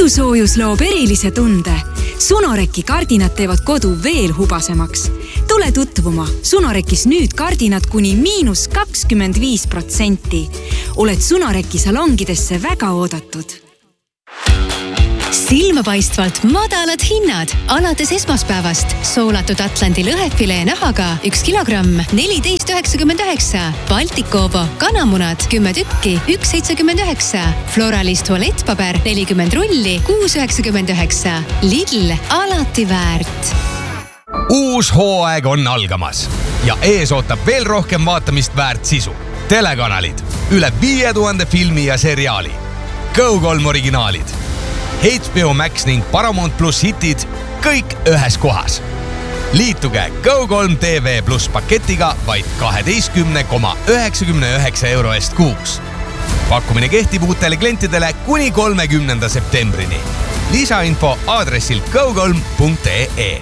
Kodusoojus loob erilise tunde. Sunoreki kardinad teevad kodu veel hubasemaks. Tule tutvuma. Sunorekis nüüd kardinad kuni -25%. Oled Sunoreki salongidesse väga oodatud. Silmapaistvalt madalad hinnad. Alates esmaspäevast soolatud Atlandi lõhefilee nahaga 1 kilogramm 14,99. Baltikovo kanamunad 10 tükki 1,79. Floralis tualettpaber 40 rulli 6,99. Lidl alati väärt. Uus hooaeg on algamas ja ees ootab veel rohkem vaatamist väärt sisu. Telekanalid, üle 5000 filmi ja seriaali. Go3 originaalid. HBO Max ning Paramount Plus hitid kõik ühes kohas. Liituge Go3 TV Plus paketiga vaid 12,99 euro eest kuus. Pakkumine kehtib uutele klientidele kuni 30. septembrini. Lisainfo aadressil go3.ee.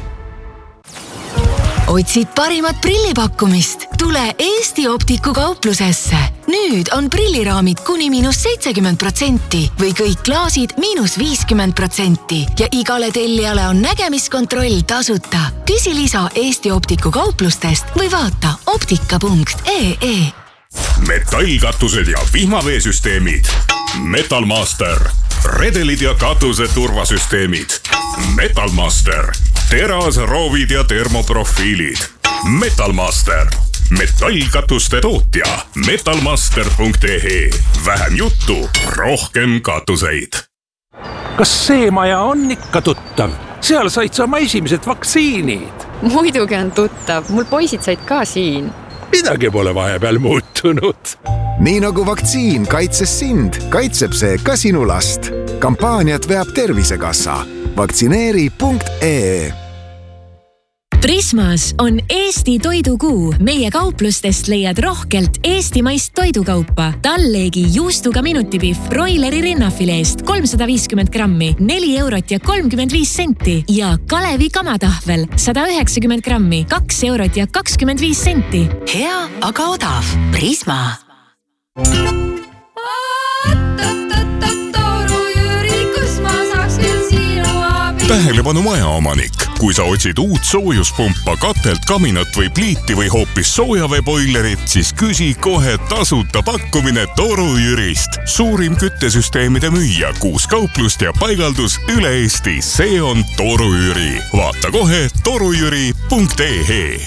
Otsid parimat prillipakkumist? Tule Eesti Optiku kauplusesse. Nüüd on prilliraamid kuni -70% või kõik klaasid -50% ja igale tellijale on nägemiskontroll tasuta. Küsi lisa Eesti Optiku kauplustest või vaata optika.ee. Metallkatused ja vihmaveesüsteemid. Metalmaster. Redelid ja katuse turvasüsteemid. Metalmaster. Terasroovid ja termoprofiilid. Metalmaster. Metallkatuste tootja. Metalmaster.ee. Vähem juttu, rohkem katuseid. Kas see maja on ikka tuttav? Seal said sa oma esimesed vaktsiinid. Muidugi on tuttav, mul poisid said ka siin. Midagi pole vahepeal muutunud. Nii nagu vaktsiin kaitses sind, kaitseb see ka sinu last. Kampaaniat veab Tervisekassa. Vaktsineeri.ee. Prismas on Eesti toidukuu. Meie kauplustest leiad rohkelt eestimaist toidukaupa. Talleegi juustuga minutipihv broileri rinnafileest 350 grammi, 4 eurot ja 35 senti. Ja Kalevi kamatahvel 190 grammi, 2 eurot ja 25 senti. Hea, aga odav. Prisma. Tähelepanu majaomanik. Kui sa otsid uut soojuspumpa, katelt, kaminat või pliiti või hoopis soojaveeboilerit, siis küsi kohe tasuta pakkumine Toru Jürist. Suurim küttesüsteemide müüja, 6 kauplust ja paigaldus üle Eesti. See on Toru Jüri. Vaata kohe torujüri.ee.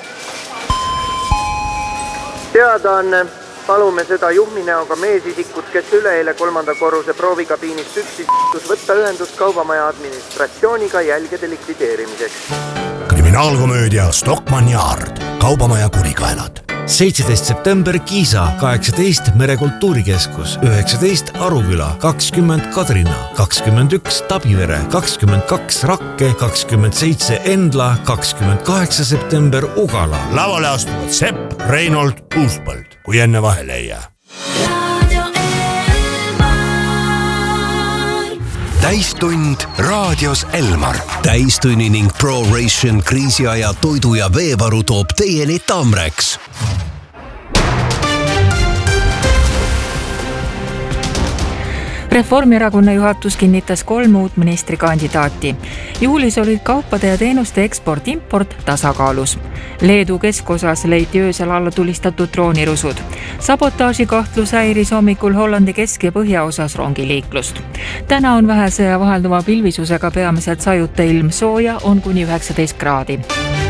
Teadaanne. Palume seda juhminäoga meesisikut, kes üleeile 3. korruse proovikabiinist üksis võtta ühendust kaubamaja administratsiooniga jälgede likvideerimiseks. Kriminaalkomöödia Stockmann Yard. Kaubamaja kurikaelad. 17. september Kiisa, 18 Merekultuurikeskus, 19 Aruküla, 20 Kadrina, 21 Tabivere, 22 Rakke, 27 Endla, 28 september Ugala. Lavale astuvad Sepp, Reinold, Uuspõld, kui enne vahele ei jää. Täistund raadios Elmar. Täistunni ning ProRation kriisiaja toidu ja veevaru toob teieni Tamreks. Reformierakonna juhatus kinnitas 3 uut ministrikandidaati. Juulis olid kaupade ja teenuste eksport-import tasakaalus. Leedu keskosas leiti öösel alla tulistatud droonirusud. Sabotaažikahtlus häiris hommikul Hollandi kesk- ja põhjaosas rongiliiklust. Täna on vähese ja vahelduva pilvisusega peamiselt sajuta ilm, sooja on kuni 19 kraadi.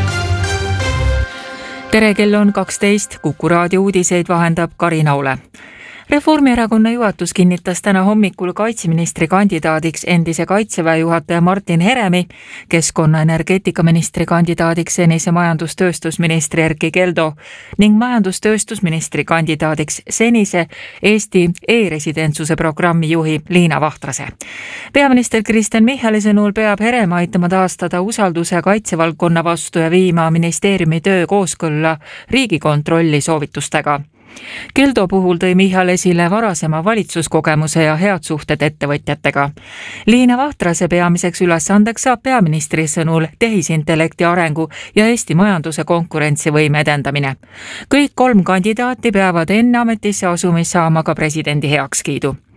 Tere, kell on 12, Kuku raadio uudiseid vahendab Karina Ole. Reformierakonna juhatus kinnitas täna hommikul kaitseministri kandidaadiks endise kaitseväe juhataja Martin Heremi, keskkonna-energeetikaministri kandidaadiks senise majandustööstusministri Erkki Keldo ning majandustööstusministri kandidaadiks senise Eesti e-residentsuse programmi juhi Liina Vahtrase. Peaminister Kristen Michali sõnul peab Herem aitama taastada usalduse kaitsevaldkonna vastu ja viima ministeeriumi töö kooskõlla Riigikontrolli soovitustega. Keldo puhul tõi Michal esile varasema valitsuskogemuse ja head suhted ettevõtjatega. Liina Vahtrase peamiseks ülesandeks saab peaministri sõnul tehisintellekti arengu ja Eesti majanduse konkurentsivõime edendamine. Kõik 3 kandidaati peavad enne ametisse asumist saama ka presidendi heakskiidu.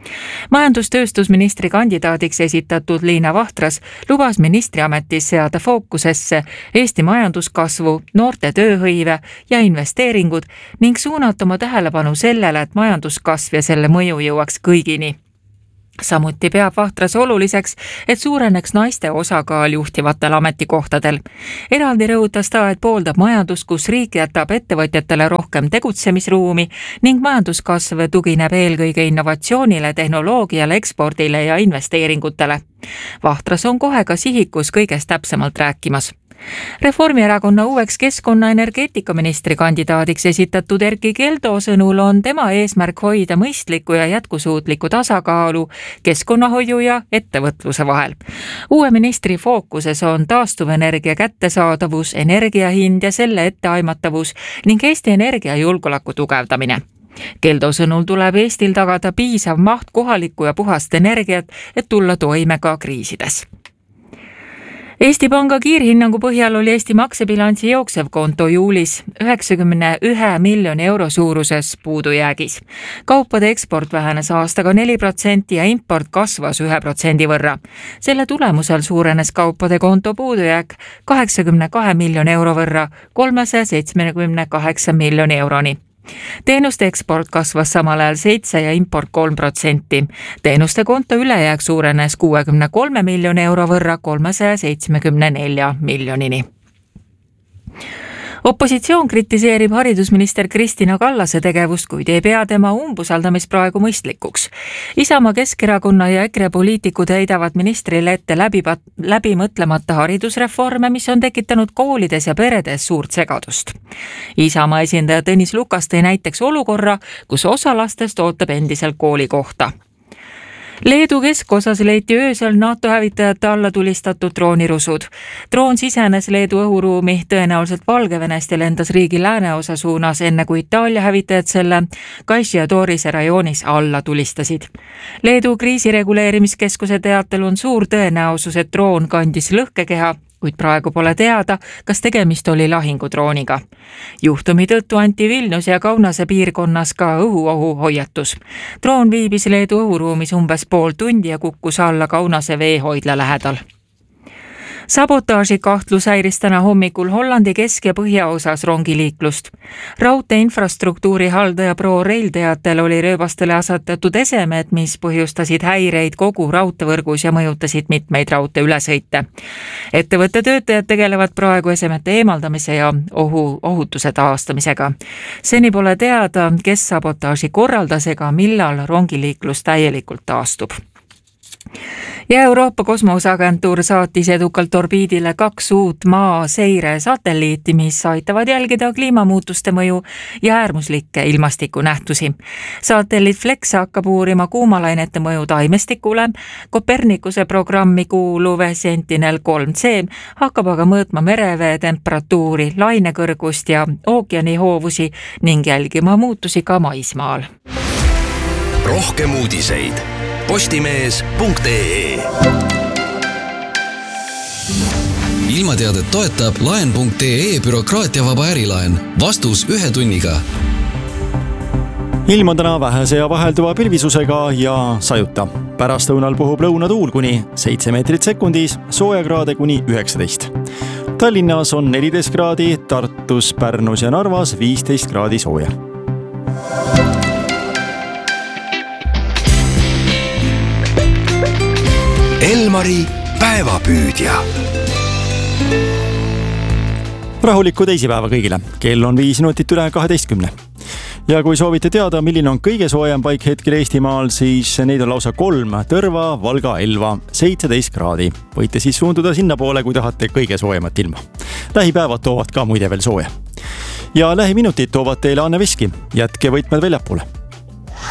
majandustööstusministri kandidaadiks esitatud Liina Vahtras lubas ministriametis seada fookusesse Eesti majanduskasvu, noorte tööhõive ja investeeringud ning suunata oma tähelepanu sellele, et majanduskasv ja selle mõju jõuaks kõigini. Samuti peab Vahtras oluliseks, et suureneks naiste osakaal juhtivatel ametikohtadel. Eraldi rõhutas ta, et pooldab majandus, kus riik jätab ettevõtjatele rohkem tegutsemisruumi ning majanduskasv tugineb eelkõige innovatsioonile, tehnoloogiale, ekspordile ja investeeringutele. Vahtras on kohe ka sihikus kõigest täpsemalt rääkimas. Reformierakonna uueks keskkonna energeetikaministri kandidaadiks esitatud Erkki Keldo sõnul on tema eesmärk hoida mõistlikku ja jätkusuutlikku tasakaalu keskkonnahoiu ja ettevõtluse vahel. Uue ministri fookuses on taastuvenergia kättesaadavus, energiahind ja selle etteaimatavus ning Eesti energiajulgeoleku tugevdamine. Keldo sõnul tuleb Eestil tagada piisav maht kohalikku ja puhast energiat, et tulla toime ka kriisides. Eesti Panga kiirhinnangu põhjal oli Eesti maksebilansi jooksev konto juulis 91 miljoni euro suuruses puudujäägis. Kaupade eksport vähenes aastaga 4% ja import kasvas 1% võrra. Selle tulemusel suurenes kaupade konto puudujääk 82 miljoni euro võrra 378 miljoni euroni. Teenuste eksport kasvas samal ajal 7% ja import 3%. Teenuste konto ülejääk suurenes 63 miljoni euro võrra 374 miljonini. Opositsioon kritiseerib haridusminister Kristina Kallase tegevust, kuid ei pea tema umbusaldamist praegu mõistlikuks. Isamaa, Keskerakonna ja EKRE poliitikud heidavad ministrile ette läbimõtlemata haridusreforme, mis on tekitanud koolides ja peredes suurt segadust. Isamaa esindaja Tõnis Lukas tõi näiteks olukorra, kus osa lastest ootab endiselt koolikohta. Leedu keskosas leiti öösel NATO hävitajate alla tulistatud droonirusud. Droon sisenes Leedu õhuruumi tõenäoliselt Valgevenest ja lendas riigi lääneosa suunas, enne kui Itaalia hävitajad selle Kaišiadorise rajoonis alla tulistasid. Leedu kriisireguleerimiskeskuse teatel on suur tõenäosus, et droon kandis lõhkekeha, kuid praegu pole teada, kas tegemist oli lahingudrooniga. Juhtumi tõttu anti Vilnius ja Kaunase piirkonnas ka õhuohu hoiatus. Droon viibis Leedu õhuruumis umbes pool tundi ja kukkus alla Kaunase veehoidla lähedal. Sabotaaži kahtlus häiris täna hommikul Hollandi kesk- ja põhjaosas rongiliiklust. Raudtee infrastruktuuri haldaja ProRail teatel oli rööbastele asetatud esemed, mis põhjustasid häireid kogu raudteevõrgus ja mõjutasid mitmeid raudtee ülesõite. Ettevõtte töötajad tegelevad praegu esemete eemaldamise ja ohutuse taastamisega. Seni pole teada, kes sabotaaži korraldas ega millal rongiliiklus täielikult taastub. Ja Euroopa Kosmoseagentuur saatis edukalt orbiidile 2 uut maa seire satelliiti, mis aitavad jälgida kliimamuutuste mõju ja äärmuslikke ilmastikunähtusi. Satelliit Flex hakkab uurima kuumalainete mõju taimestikule, Kopernikuse programmi kuuluv Sentinel-3C hakkab aga mõõtma merevee temperatuuri, lainekõrgust ja ookeani hoovusi ning jälgima muutusi ka maismaal. Rohkem uudiseid postimees.ee. Ilmateadet toetab laen.ee bürokraatiavaba ärilaen. Vastus 1 tunniga. Ilm on täna vähese ja vahelduva pilvisusega ja sajuta. Pärastlõunal puhub lõunatuul kuni 7 meetrit sekundis, soojakraade kuni 19. Tallinnas on 14 kraadi, Tartus, Pärnus ja Narvas 15 kraadi sooja. Elmari päevapüüdja. Rahulikku teisipäeva kõigile. Kell on 5 minutit üle 12. Ja kui soovite teada, milline on kõige soojem paik hetkel Eestimaal, siis neid on lausa 3. Tõrva, Valga, Elva, 17 kraadi. Võite siis suunduda sinna poole, kui tahate kõige soojemat ilma. Lähipäevad toovad ka muide veel sooja. Ja lähiminutid toovad teile Anne Veski. Jätke võtmed väljapoole.